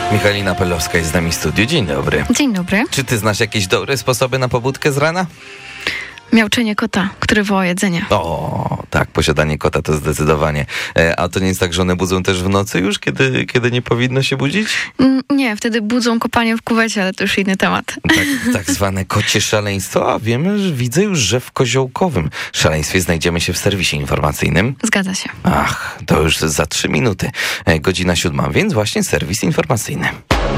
Michalina Pelowska jest z nami w studiu. Dzień dobry. Dzień dobry. Czy ty znasz jakieś dobre sposoby na pobudkę z rana? Miauczenie kota, który woła jedzenie. O, tak, posiadanie kota to zdecydowanie. A to nie jest tak, że one budzą też w nocy już, kiedy nie powinno się budzić? Nie, wtedy budzą kopanie w kuwecie, ale to już inny temat. Tak zwane kocie szaleństwo, a widzę już, że w koziołkowym szaleństwie znajdziemy się w serwisie informacyjnym. Zgadza się. Ach, to już za 3 minuty. Godzina 7, więc właśnie serwis informacyjny.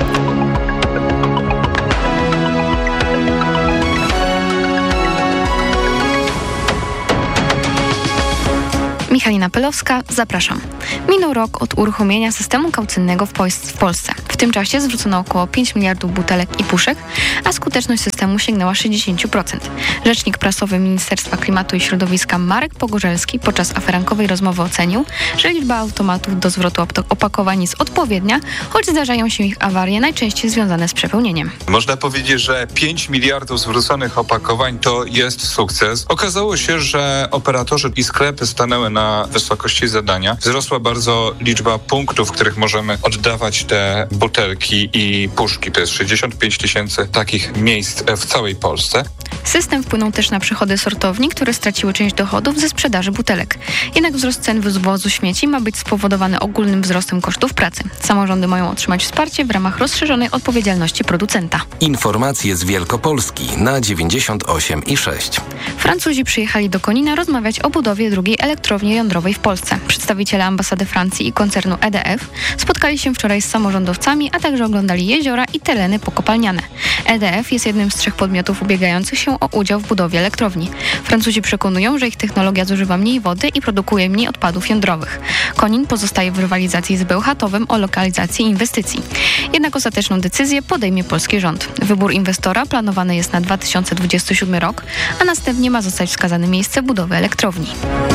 Michalina Pelowska, zapraszam. Minął rok od uruchomienia systemu kaucyjnego w Polsce. W tym czasie zwrócono około 5 miliardów butelek i puszek, a skuteczność systemu sięgnęła 60%. Rzecznik prasowy Ministerstwa Klimatu i Środowiska Marek Pogorzelski podczas aferankowej rozmowy ocenił, że liczba automatów do zwrotu opakowań jest odpowiednia, choć zdarzają się ich awarie najczęściej związane z przepełnieniem. Można powiedzieć, że 5 miliardów zwróconych opakowań to jest sukces. Okazało się, że operatorzy i sklepy stanęły na wysokości zadania. Wzrosła bardzo liczba punktów, w których możemy oddawać te butelki i puszki. To jest 65 000 takich miejsc w całej Polsce. System wpłynął też na przychody sortowni, które straciły część dochodów ze sprzedaży butelek. Jednak wzrost cen wywozu śmieci ma być spowodowany ogólnym wzrostem kosztów pracy. Samorządy mają otrzymać wsparcie w ramach rozszerzonej odpowiedzialności producenta. Informacje z Wielkopolski na 98,6. Francuzi przyjechali do Konina rozmawiać o budowie drugiej elektrowni jądrowej w Polsce. Przedstawiciele ambasady Francji i koncernu EDF spotkali się wczoraj z samorządowcami, a także oglądali jeziora i tereny pokopalniane. EDF jest jednym z 3 podmiotów ubiegających się o udział w budowie elektrowni. Francuzi przekonują, że ich technologia zużywa mniej wody i produkuje mniej odpadów jądrowych. Konin pozostaje w rywalizacji z Bełchatowem o lokalizację inwestycji. Jednak ostateczną decyzję podejmie polski rząd. Wybór inwestora planowany jest na 2027 rok, a następnie ma zostać wskazane miejsce budowy elektrowni.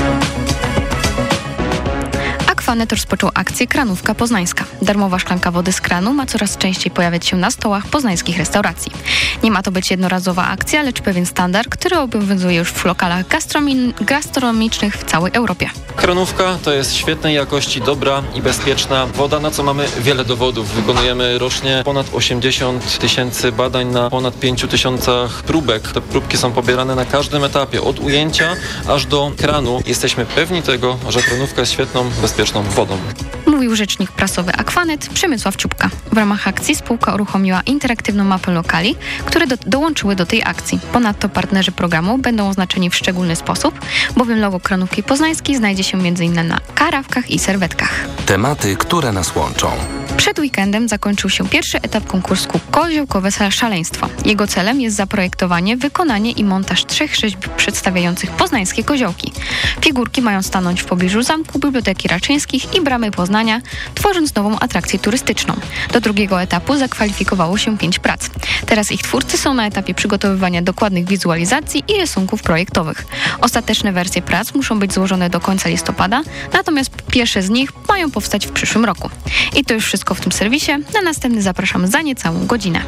Aquanet rozpoczął akcję Kranówka Poznańska. Darmowa szklanka wody z kranu ma coraz częściej pojawiać się na stołach poznańskich restauracji. Nie ma to być jednorazowa akcja, lecz pewien standard, który obowiązuje już w lokalach gastronomicznych w całej Europie. Kranówka to jest świetnej jakości, dobra i bezpieczna woda, na co mamy wiele dowodów. Wykonujemy rocznie ponad 80 000 badań na ponad 5 000 próbek. Te próbki są pobierane na każdym etapie, od ujęcia aż do kranu. Jesteśmy pewni tego, że Kranówka jest świetną, bezpieczną wodą. Mówił rzecznik prasowy Aquanet Przemysław Ciupka. W ramach akcji spółka uruchomiła interaktywną mapę lokali, które dołączyły do tej akcji. Ponadto partnerzy programu będą oznaczeni w szczególny sposób, bowiem logo Kranówki Poznańskiej znajdzie się m.in. na karawkach i serwetkach. Tematy, które nas łączą. Przed weekendem zakończył się pierwszy etap konkursu Koziołkowe Szaleństwo. Jego celem jest zaprojektowanie, wykonanie i montaż 3 rzeźb przedstawiających poznańskie koziołki. Figurki mają stanąć w pobliżu Zamku Biblioteki Raczyńskich i Bramy Poznania, tworząc nową atrakcję turystyczną. Do drugiego etapu zakwalifikowało się 5 prac. Teraz ich twórcy są na etapie przygotowywania dokładnych wizualizacji i rysunków projektowych. Ostateczne wersje prac muszą być złożone do końca listopada, natomiast pierwsze z nich mają powstać w przyszłym roku. I to już wszystko w tym serwisie. Na następny zapraszam za niecałą godzinę.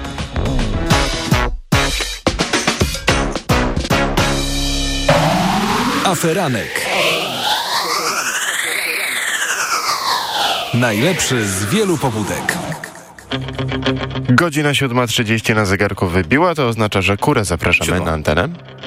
Aferanek. Najlepszy z wielu pobudek. Godzina 7:30 na zegarku wybiła, to oznacza, że Kurę zapraszamy na antenę.